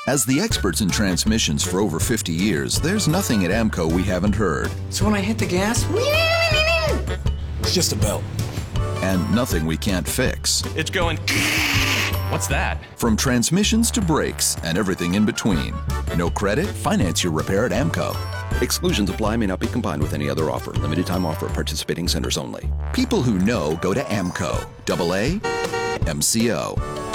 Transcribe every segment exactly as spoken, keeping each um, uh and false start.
As the experts in transmissions for over fifty years, there's nothing at AMCO we haven't heard. So when I hit the gas, it's just a belt. And nothing we can't fix. It's going... What's that? From transmissions to brakes and everything in between. No credit? Finance your repair at AMCO. Exclusions apply, may not be combined with any other offer. Limited time offer. Participating centers only. People who know go to AMCO. Double A M C O.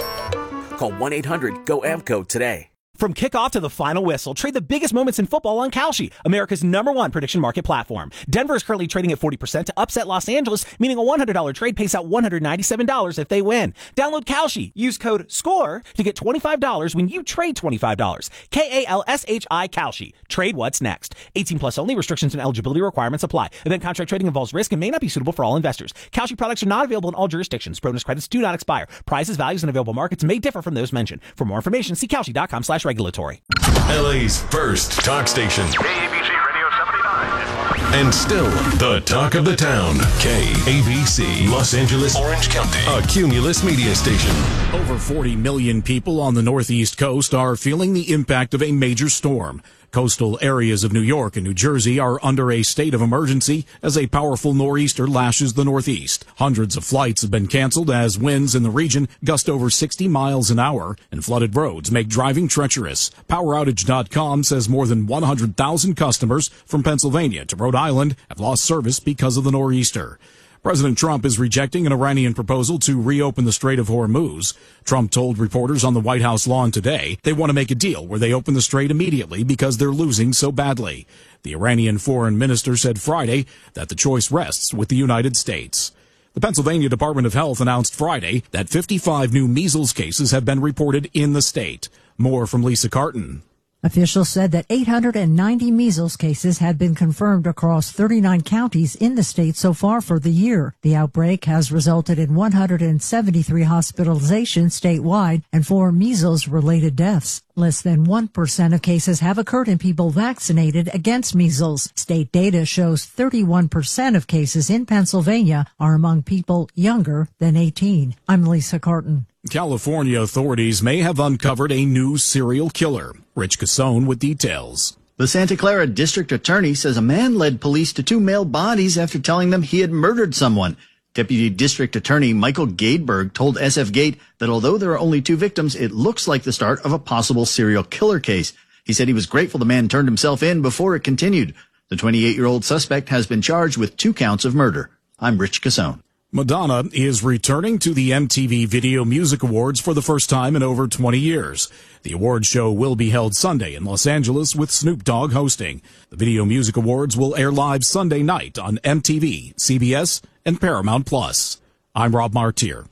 Call one eight hundred go A M C O today. From kickoff to the final whistle, trade the biggest moments in football on Kalshi, America's number one prediction market platform. Denver is currently trading at forty percent to upset Los Angeles, meaning a one hundred dollars trade pays out one hundred ninety-seven dollars if they win. Download Kalshi. Use code SCORE to get twenty-five dollars when you trade twenty-five dollars. K A L S H I Kalshi. Trade what's next. eighteen plus only. Restrictions and eligibility requirements apply. Event contract trading involves risk and may not be suitable for all investors. Kalshi products are not available in all jurisdictions. Bonus credits do not expire. Prices, values, and available markets may differ from those mentioned. For more information, see Kalshi.com slash regulatory. L A's first talk station. K A B C Radio seventy-nine. And still the talk of the town. K A B C, Los Angeles, Orange County. A Cumulus media station. Over forty million people on the northeast coast are feeling the impact of a major storm. Coastal areas of New York and New Jersey are under a state of emergency as a powerful nor'easter lashes the northeast. Hundreds of flights have been canceled as winds in the region gust over sixty miles an hour, and flooded roads make driving treacherous. Power Outage dot com says more than one hundred thousand customers from Pennsylvania to Rhode Island have lost service because of the nor'easter. President Trump is rejecting an Iranian proposal to reopen the Strait of Hormuz. Trump told reporters on the White House lawn today they want to make a deal where they open the strait immediately because they're losing so badly. The Iranian foreign minister said Friday that the choice rests with the United States. The Pennsylvania Department of Health announced Friday that fifty-five new measles cases have been reported in the state. More from Lisa Carton. Officials said that eight hundred ninety measles cases had been confirmed across thirty-nine counties in the state so far for the year. The outbreak has resulted in one hundred seventy-three hospitalizations statewide and four measles-related deaths. Less than one percent of cases have occurred in people vaccinated against measles. State data shows thirty-one percent of cases in Pennsylvania are among people younger than eighteen. I'm Lisa Carton. California authorities may have uncovered a new serial killer. Rich Cassone with details. The Santa Clara district attorney says a man led police to two male bodies after telling them he had murdered someone. Deputy District Attorney Michael Gadeberg told S F Gate that although there are only two victims, it looks like the start of a possible serial killer case. He said he was grateful the man turned himself in before it continued. The twenty-eight-year-old suspect has been charged with two counts of murder. I'm Rich Cassone. Madonna is returning to the M T V Video Music Awards for the first time in over twenty years. The award show will be held Sunday in Los Angeles with Snoop Dogg hosting. The Video Music Awards will air live Sunday night on M T V, C B S, and Paramount Plus. I'm Rob Martier.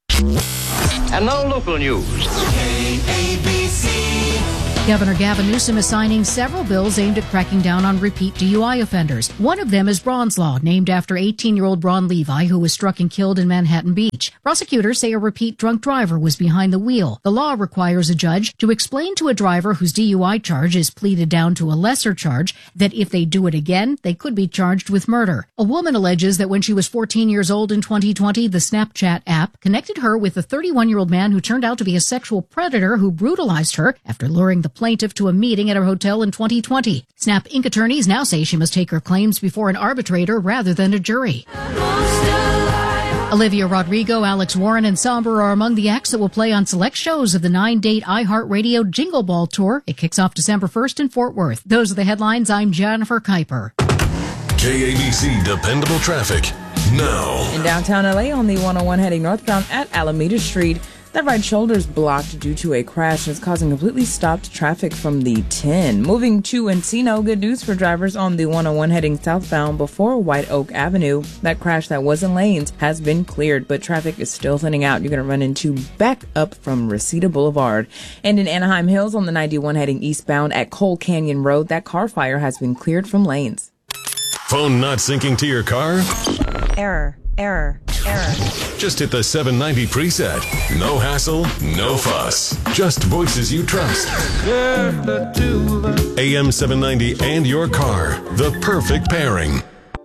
And now local news. K A B C. Governor Gavin Newsom is signing several bills aimed at cracking down on repeat D U I offenders. One of them is Braun's Law, named after eighteen-year-old Braun Levi, who was struck and killed in Manhattan Beach. Prosecutors say a repeat drunk driver was behind the wheel. The law requires a judge to explain to a driver whose D U I charge is pleaded down to a lesser charge that if they do it again, they could be charged with murder. A woman alleges that when she was fourteen years old in twenty twenty, the Snapchat app connected her with a thirty-one-year-old man who turned out to be a sexual predator who brutalized her after luring the plaintiff to a meeting at her hotel in twenty twenty. Snap Incorporated attorneys now say she must take her claims before an arbitrator rather than a jury. Olivia Rodrigo, Alex Warren, and Somber are among the acts that will play on select shows of the nine-date iHeartRadio Jingle Ball Tour. It kicks off December first in Fort Worth. Those are the headlines. I'm Jennifer Kuiper. K A B C Dependable Traffic now. In downtown L A on the one oh one heading northbound at Alameda Street, that right shoulder is blocked due to a crash and is causing completely stopped traffic from the ten. Moving to Encino, good news for drivers on the one oh one heading southbound before White Oak Avenue. That crash that was in lanes has been cleared, but traffic is still thinning out. You're going to run into back up from Reseda Boulevard. And in Anaheim Hills on the ninety-one heading eastbound at Cole Canyon Road, that car fire has been cleared from lanes. Phone not syncing to your car? Error. Error. Error. Just hit the seven ninety preset. No hassle, no fuss. Just voices you trust. A M seven ninety and your car. The perfect pairing.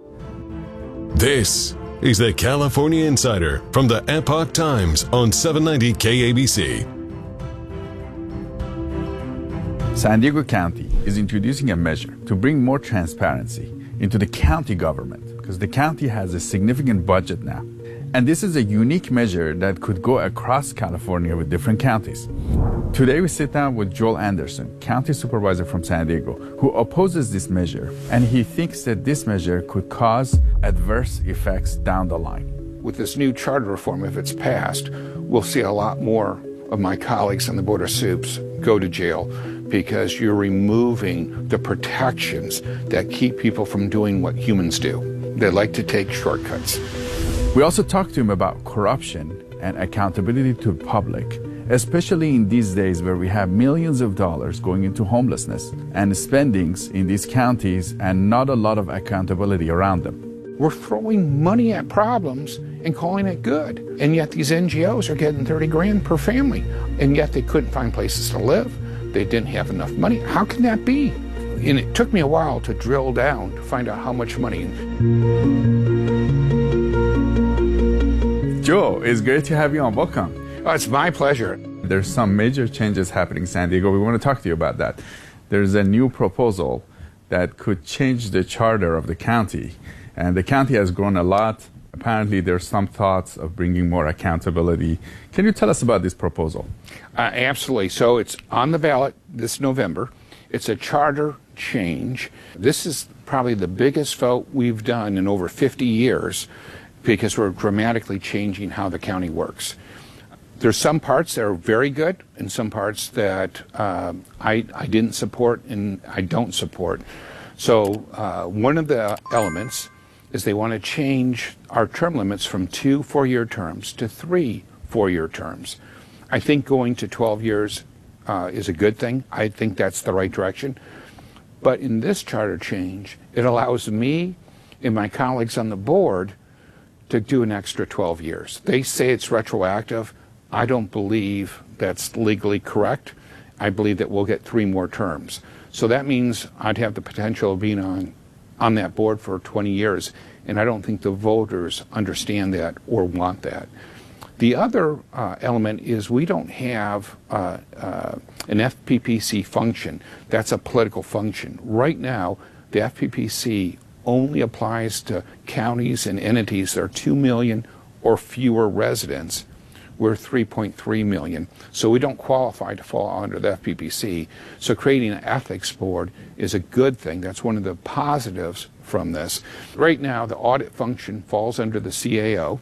This is the California Insider from the Epoch Times on seven ninety K A B C. San Diego County is introducing a measure to bring more transparency into the county government because the county has a significant budget now. And this is a unique measure that could go across California with different counties. Today we sit down with Joel Anderson, county supervisor from San Diego, who opposes this measure, and he thinks that this measure could cause adverse effects down the line. With this new charter reform, if it's passed, we'll see a lot more of my colleagues on the Board of Supes go to jail because you're removing the protections that keep people from doing what humans do. They like to take shortcuts. We also talked to him about corruption and accountability to the public, especially in these days where we have millions of dollars going into homelessness and spendings in these counties and not a lot of accountability around them. We're throwing money at problems and calling it good. And yet these N G Os are getting thirty grand per family. And yet they couldn't find places to live. They didn't have enough money. How can that be? And it took me a while to drill down to find out how much money. Joe, it's great to have you on. Welcome. Oh, it's my pleasure. There's some major changes happening in San Diego. We want to talk to you about that. There's a new proposal that could change the charter of the county. And the county has grown a lot. Apparently, there's some thoughts of bringing more accountability. Can you tell us about this proposal? Uh, absolutely. So it's on the ballot this November. It's a charter change. This is probably the biggest vote we've done in over fifty years because we're dramatically changing how the county works. There's some parts that are very good and some parts that uh, I, I didn't support and I don't support. So uh, one of the elements is they want to change our term limits from two four-year terms to three four-year terms. I think going to twelve years uh, is a good thing. I think that's the right direction. But in this charter change, it allows me and my colleagues on the board to do an extra twelve years. They say it's retroactive. I don't believe that's legally correct. I believe that we'll get three more terms. So that means I'd have the potential of being on on that board for twenty years, and I don't think the voters understand that or want that. The other uh, element is we don't have uh, uh, an F P P C function. That's a political function. Right now, the F P P C only applies to counties and entities that are two million or fewer residents. We're three point three million, so we don't qualify to fall under the F P P C. So creating an ethics board is a good thing. That's one of the positives from this. Right now, the audit function falls under the C A O,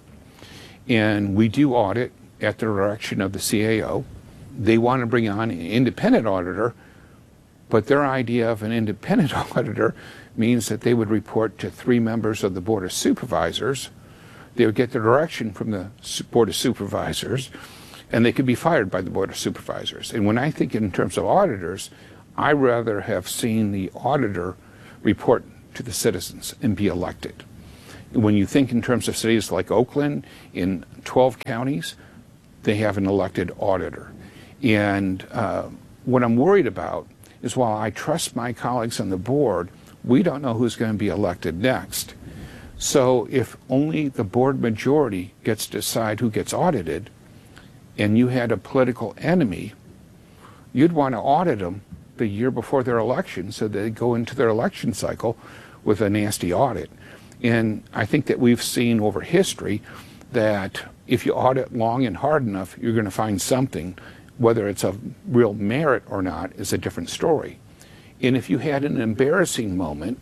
and we do audit at the direction of the C A O. They want to bring on an independent auditor, but their idea of an independent auditor means that they would report to three members of the Board of Supervisors. They would get the direction from the Board of Supervisors, and they could be fired by the Board of Supervisors. And when I think in terms of auditors, I rather have seen the auditor report to the citizens and be elected. When you think in terms of cities like Oakland, in twelve counties, they have an elected auditor. And uh, what I'm worried about is while I trust my colleagues on the board, we don't know who's going to be elected next. So if only the board majority gets to decide who gets audited, and you had a political enemy, you'd want to audit them the year before their election so they go into their election cycle with a nasty audit. And I think that we've seen over history that if you audit long and hard enough, you're going to find something. Whether it's of real merit or not is a different story. And if you had an embarrassing moment,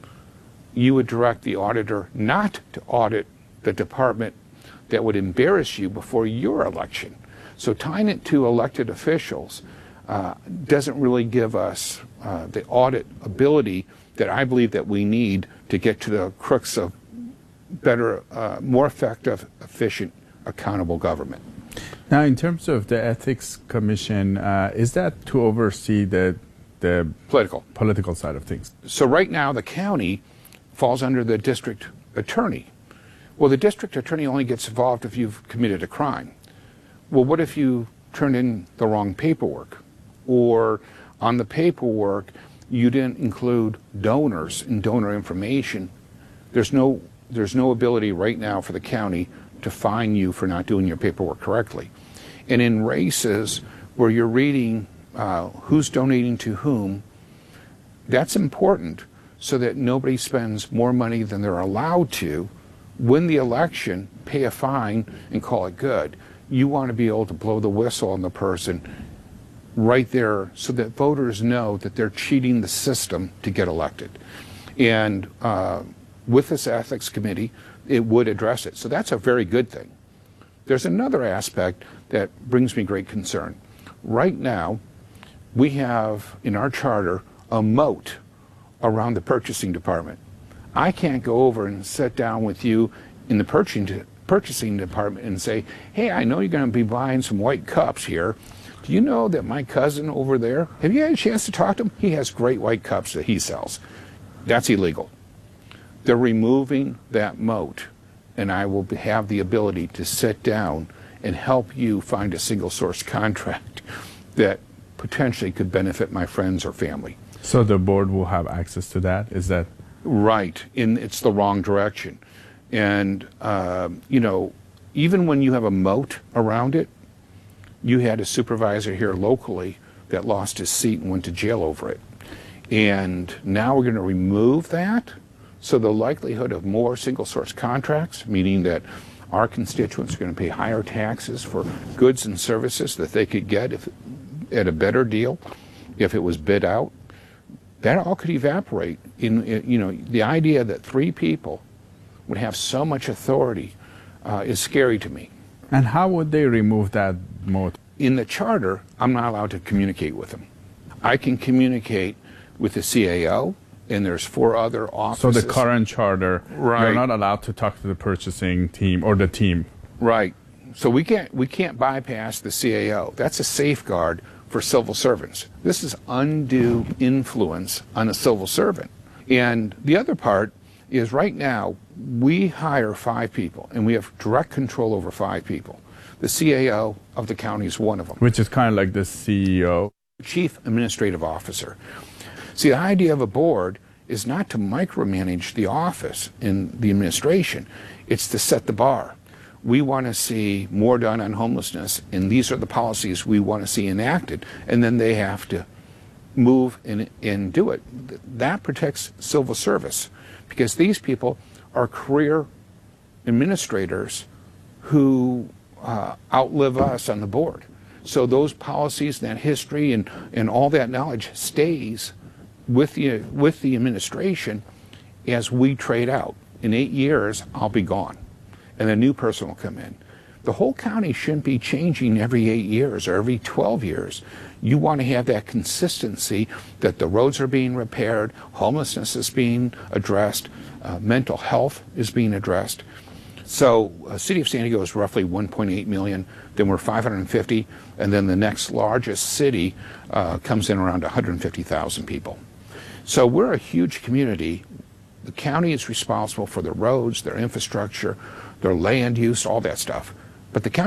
you would direct the auditor not to audit the department that would embarrass you before your election. So tying it to elected officials uh, doesn't really give us uh, the audit ability that I believe that we need to get to the crux of better, uh, more effective, efficient, accountable government. Now, in terms of the Ethics Commission, uh, is that to oversee the, the political political side of things? So right now, the county falls under the district attorney. Well, the district attorney only gets involved if you've committed a crime. Well, what if you turned in the wrong paperwork? Or on the paperwork, you didn't include donors and donor information. There's no, there's no ability right now for the county to fine you for not doing your paperwork correctly. And in races where you're reading uh, who's donating to whom, that's important so that nobody spends more money than they're allowed to, win the election, pay a fine, and call it good. You want to be able to blow the whistle on the person right there so that voters know that they're cheating the system to get elected. And uh, with this ethics committee, it would address it. So that's a very good thing. There's another aspect that brings me great concern. Right now, we have in our charter a moat around the purchasing department. I can't go over and sit down with you in the purchasing purchasing department and say, hey, I know you're going to be buying some white cups here. Do you know that my cousin over there, have you had a chance to talk to him? He has great white cups that he sells. That's illegal. They're removing that moat, and I will have the ability to sit down and help you find a single source contract that potentially could benefit my friends or family. So the board will have access to that? Is that right? In it's the wrong direction. And, uh, you know, even when you have a moat around it, you had a supervisor here locally that lost his seat and went to jail over it. And now we're going to remove that. So the likelihood of more single source contracts, meaning that our constituents are going to pay higher taxes for goods and services that they could get if, at a better deal if it was bid out, that all could evaporate. In, in you know, the idea that three people would have so much authority uh, is scary to me. And how would they remove that moat? In the charter, I'm not allowed to communicate with them. I can communicate with the C A O, and there's four other offices. So the current charter, right. You're not allowed to talk to the purchasing team or the team. Right. So we can't we can't bypass the C A O. That's a safeguard for civil servants. This is undue influence on a civil servant. And the other part is right now we hire five people, and we have direct control over five people. The C A O of the county is one of them. Which is kind of like the C E O. Chief Administrative Officer. See, the idea of a board is not to micromanage the office in the administration. It's to set the bar. We want to see more done on homelessness, and these are the policies we want to see enacted, and then they have to move and, and do it. That protects civil service, because these people are career administrators who uh, outlive us on the board. So those policies, that history, and, and all that knowledge stays with the, with the administration as we trade out. In eight years, I'll be gone, and a new person will come in. The whole county shouldn't be changing every eight years or every twelve years. You want to have that consistency that the roads are being repaired, homelessness is being addressed, uh, mental health is being addressed. So uh, City of San Diego is roughly one point eight million, then we're five hundred fifty, and then the next largest city uh, comes in around one hundred fifty thousand people. So we're a huge community. The county is responsible for their roads, their infrastructure, their land use, all that stuff. But the county